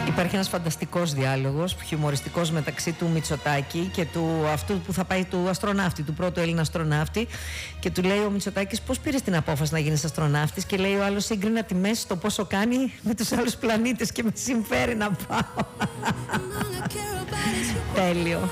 Υπάρχει ένας φανταστικός διάλογος, χιουμοριστικός μεταξύ του Μητσοτάκη και του αυτού που θα πάει του αστροναύτη, του πρώτου Έλληνα αστροναύτη. Και του λέει ο Μητσοτάκης, πώς πήρες την απόφαση να γίνεις αστροναύτης? Και λέει ο άλλος, σύγκρινα τιμές στο πόσο κάνει με τους άλλους πλανήτες και με συμφέρει να πάω. Τέλειο.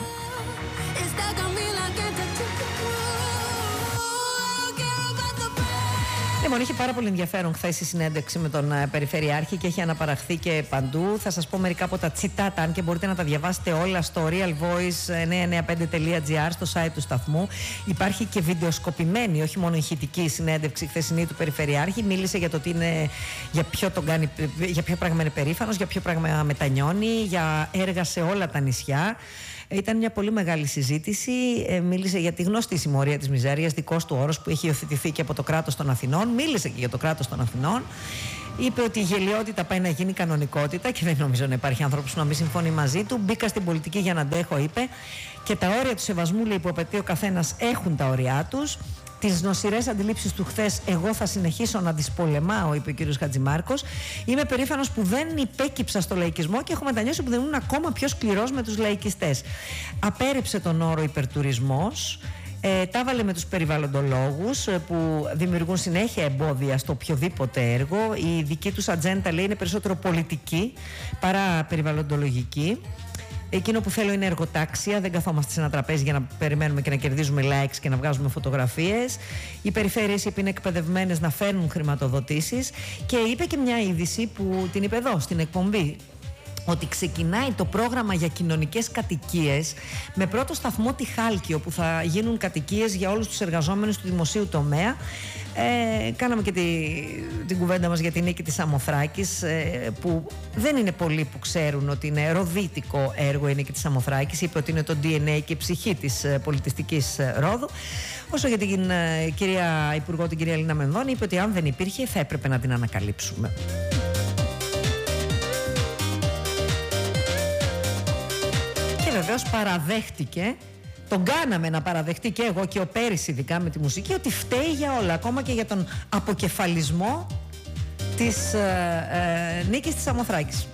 Λοιπόν, είχε πάρα πολύ ενδιαφέρον χθες η συνέντευξη με τον Περιφερειάρχη και έχει αναπαραχθεί και παντού. Θα σας πω μερικά από τα τσιτάτα, αν και μπορείτε να τα διαβάσετε όλα στο realvoice995.gr, στο site του σταθμού. Υπάρχει και βιντεοσκοπημένη, όχι μόνο ηχητική συνέντευξη χθεσινή του Περιφερειάρχη. Μίλησε για το τι είναι, για ποιο πράγμα είναι περήφανος, για ποιο πράγμα μετανιώνει, για έργα σε όλα τα νησιά. Ήταν μια πολύ μεγάλη συζήτηση. Μίλησε για τη γνωστή συμμορία της μιζέριας, δικός του όρος που έχει υιοθετηθεί και από το κράτος των Αθηνών. Μίλησε και για το κράτος των Αθηνών. Είπε ότι η γελιότητα πάει να γίνει κανονικότητα και δεν νομίζω να υπάρχει άνθρωπος που να μην συμφωνεί μαζί του. Μπήκα στην πολιτική για να αντέχω, είπε. Και τα όρια του σεβασμού, λέει, που απαιτεί ο καθένας έχουν τα όρια τους. Τις νοσηρές αντιλήψεις του χθες, εγώ θα συνεχίσω να τις πολεμάω, είπε ο κ. Χατζημάρκος. Είμαι περήφανος που δεν υπέκυψα στο λαϊκισμό και έχω μετανιώσει που δεν ήμουν ακόμα πιο σκληρός με τους λαϊκιστές. Απέρριψε τον όρο υπερτουρισμός. Τα βάλε με τους περιβαλλοντολόγους που δημιουργούν συνέχεια εμπόδια στο οποιοδήποτε έργο. Η δική τους ατζέντα, λέει, είναι περισσότερο πολιτική παρά περιβαλλοντολογική. Εκείνο που θέλω είναι εργοτάξια. Δεν καθόμαστε σε ένα τραπέζι για να περιμένουμε και να κερδίζουμε likes και να βγάζουμε φωτογραφίες. Οι περιφέρειες, είπε, είναι εκπαιδευμένες να φέρνουν χρηματοδοτήσεις. Και είπε και μια είδηση που την είπε εδώ στην εκπομπή, ότι ξεκινάει το πρόγραμμα για κοινωνικές κατοικίες με πρώτο σταθμό τη Χάλκη, όπου θα γίνουν κατοικίες για όλους τους εργαζόμενους του δημοσίου τομέα. Κάναμε και την κουβέντα μας για την νίκη της Σαμοθράκης, που δεν είναι πολλοί που ξέρουν ότι είναι ροδίτικο έργο η νίκη της Σαμοθράκης. Είπε ότι είναι το DNA και η ψυχή της πολιτιστικής Ρόδου. Όσο για την κυρία Υπουργό, την κυρία Λίνα Μενδώνη, είπε ότι αν δεν υπήρχε θα έπρεπε να την ανακαλύψουμε. Βεβαίως παραδέχτηκε, τον κάναμε να παραδεχτεί και εγώ και ο Πέρης ειδικά με τη μουσική, ότι φταίει για όλα, ακόμα και για τον αποκεφαλισμό της νίκης της Σαμοθράκης.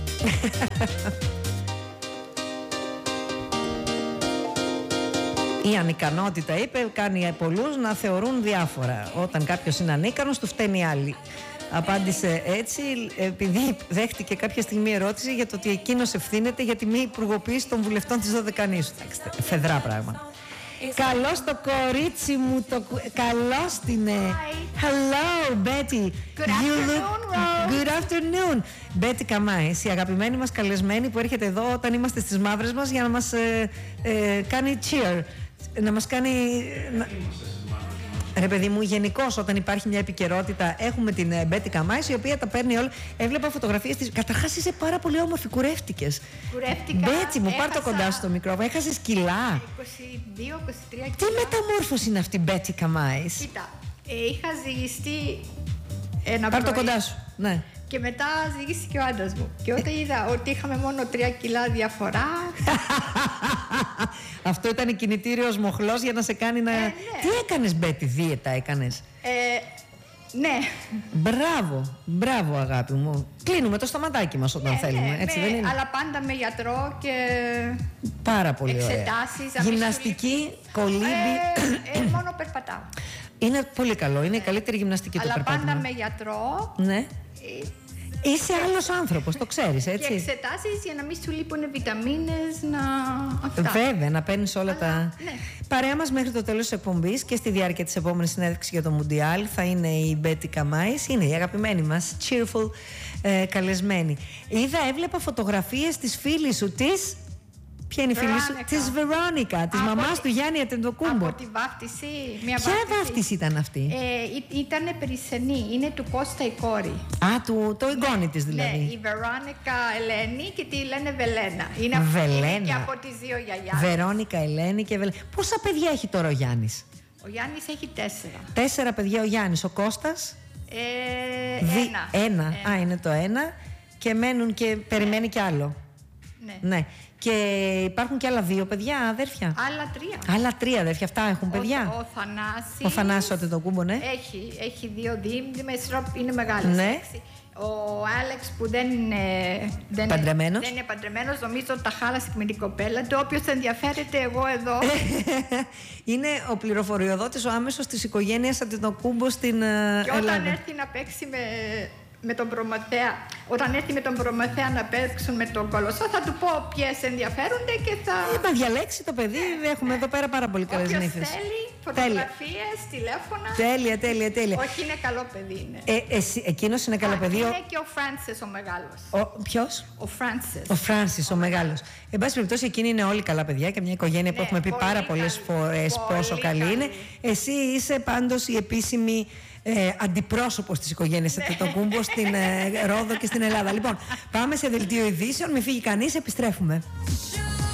Η ανικανότητα, είπε, κάνει πολλούς να θεωρούν διάφορα. Όταν κάποιος είναι ανίκανος, του φταίνει οι άλλοι. Απάντησε έτσι, επειδή δέχτηκε κάποια στιγμή ερώτηση για το ότι εκείνος ευθύνεται για τη μη υπουργοποίηση των βουλευτών της Δωδεκανήσου. Φεδρά πράγμα. Καλώς το κορίτσι μου, καλώς την. Hello, Betty. Good afternoon. Betty Καμάης, η αγαπημένη μας καλεσμένη που έρχεται εδώ όταν είμαστε στις μαύρες μας για να μας κάνει cheer. Να μας κάνει. Ρε παιδί μου, γενικώς όταν υπάρχει μια επικαιρότητα, έχουμε την Μπέτι Καμάης, η οποία τα παίρνει όλα. Έβλεπα φωτογραφίες της. Καταρχάς είσαι πάρα πολύ όμορφη, κουρεύτηκες. Κουρεύτηκα. Μπέτσι μου, πάρ' το κοντά στο μικρόφωνο. Έχασες κιλά. 22-23 κιλά. Τι μεταμόρφωση είναι αυτή η Μπέτι Καμάης? Κοίτα, είχα ζυγιστεί ένα Πάρ' το πρωί. κοντά σου. Ναι. Και μετά ζυγίστηκε ο άντρας μου. Και όταν είδα ότι είχαμε μόνο 3 κιλά διαφορά. Αυτό ήταν κινητήριος μοχλός για να σε κάνει να. Ναι. Τι έκανες, Μπέτι, δίαιτα έκανες? Ναι. Μπράβο αγάπη μου. Κλείνουμε το σταματάκι μας όταν θέλουμε, έτσι δεν είναι? Αλλά πάντα με γιατρό και πάρα πολύ εξετάσεις. ωραία. Γυμναστική, κολύμπη. Μόνο περπατάω. Είναι πολύ καλό, είναι η καλύτερη γυμναστική του περπάτημα. Αλλά πάντα με γιατρό. Ναι. Είσαι άλλος άνθρωπος, το ξέρεις, έτσι. Και εξετάσεις για να μην σου λείπουν βιταμίνες, αυτά. Βέβαια, να παίρνεις όλα τα. Ναι. Παρέα μας μέχρι το τέλος της εκπομπής και στη διάρκεια της επόμενης συνέντευξης για το Μουντιάλ θα είναι η Μπέτι Καμάης, είναι η αγαπημένη μας cheerful καλεσμένη. Έβλεπα φωτογραφίες της φίλης σου, της. Ποια είναι η φίλη σου? Της Βερόνικα, της μαμάς του Γιάννη Αντετοκούμπο. Από τη βάφτιση. Ποια βάφτιση ήταν αυτή? Ήτανε περισσενή, είναι του Κώστα η κόρη. Το εγγόνι της δηλαδή. Ναι, η Βερόνικα Ελένη και τη λένε Βελένα. Είναι Βελένα. και από τις δύο γιαγιάδες. Βερόνικα, Ελένη και Βελένα. Πόσα παιδιά έχει τώρα ο Γιάννης? Ο Γιάννης έχει 4. 4 παιδιά ο Γιάννης. Ο Κώστας? Ένα. Α, είναι το ένα. Και μένουν και περιμένει κι άλλο. Ναι. Και υπάρχουν και άλλα 2 παιδιά, αδέρφια. Άλλα 3 αδέρφια. Αυτά έχουν παιδιά. Ο Θανάσης ο Αντετοκούμπο, ναι. Έχει 2 δίμες, είναι μεγάλες. Ναι. Ο Άλεξ που δεν είναι παντρεμένος, νομίζω τα χάλασε με την κοπέλα του. Όποιος ενδιαφέρεται, εγώ εδώ. Είναι ο πληροφοριοδότης, ο άμεσος της οικογένειας Αντετοκούμπο στην Ελλάδα. Και όταν έρθει να παίξει με τον Προμηθέα, όταν έρθει με τον Προμηθέα να παίξουν με τον Κολοσσό, θα του πω ποιες ενδιαφέρονται και θα. Να διαλέξει το παιδί, έχουμε εδώ πέρα πάρα πολύ καλές νύφες. Όποιος θέλει, φωτογραφίες, τηλέφωνα. Τέλεια. Όχι, είναι καλό παιδί, είναι. Εκείνος είναι καλό παιδί. Είναι και ο Φράνσις ο μεγάλος. Ποιος? Ο Φράνσις ο μεγάλος. Εν πάση περιπτώσει, εκείνοι είναι όλοι καλά παιδιά και μια οικογένεια που έχουμε πει πάρα πολλές φορές πόσο καλή είναι. Εσύ είσαι πάντως η επίσημη αντιπρόσωπος της οικογένειας Αντετοκούμπο στην Ρόδο και στην Ελλάδα. Λοιπόν, πάμε σε δελτίο ειδήσεων, μην φύγει κανείς, επιστρέφουμε.